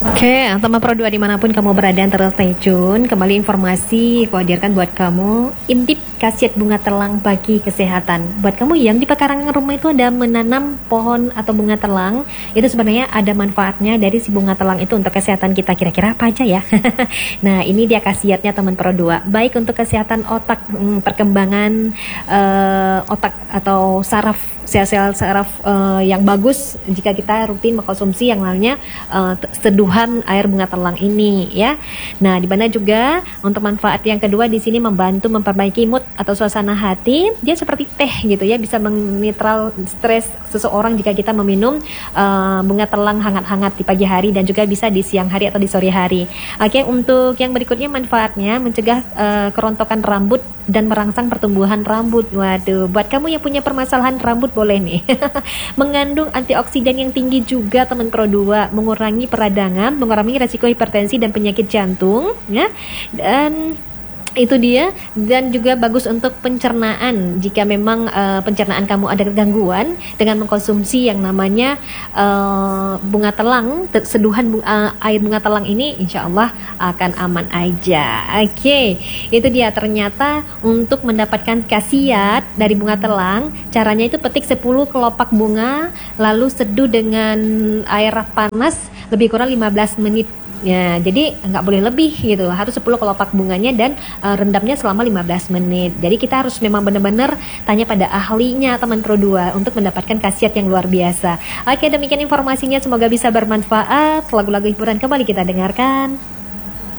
Oke, teman Pro 2 dimanapun kamu berada terus stay tune. Kembali informasi aku hadirkan buat kamu intip khasiat bunga telang bagi kesehatan. Buat kamu yang di pekarangan rumah itu ada menanam pohon atau bunga telang, itu sebenarnya ada manfaatnya dari si bunga telang itu untuk kesehatan kita. Kira-kira apa aja ya? Nah, ini dia khasiatnya teman Pro 2. Baik untuk kesehatan otak, perkembangan otak atau saraf, sel-sel saraf yang bagus jika kita rutin mengkonsumsi yang namanya seduhan air bunga telang ini ya. Nah, di mana juga untuk manfaat yang kedua di sini membantu memperbaiki mood atau suasana hati. Dia seperti teh gitu ya, bisa menitral stres seseorang jika kita meminum bunga telang hangat-hangat di pagi hari dan juga bisa di siang hari atau di sore hari. Oke, untuk yang berikutnya manfaatnya mencegah kerontokan rambut dan merangsang pertumbuhan rambut. Waduh, buat kamu yang punya permasalahan rambut boleh nih. Mengandung antioksidan yang tinggi juga teman Pro 2, mengurangi peradangan, mengurangi resiko hipertensi dan penyakit jantung ya. Dan itu dia, dan juga bagus untuk pencernaan jika memang pencernaan kamu ada gangguan. Dengan mengkonsumsi yang namanya bunga telang, seduhan air bunga telang ini insya Allah akan aman aja. Oke, itu dia. Ternyata untuk mendapatkan khasiat dari bunga telang, caranya itu petik 10 kelopak bunga lalu seduh dengan air panas lebih kurang 15 menit. Ya, jadi nggak boleh lebih gitu, harus 10 kelopak bunganya dan rendamnya selama 15 menit. Jadi kita harus memang benar-benar tanya pada ahlinya teman Pro 2 untuk mendapatkan khasiat yang luar biasa. Oke, demikian informasinya, semoga bisa bermanfaat. Lagu-lagu hiburan kembali kita dengarkan.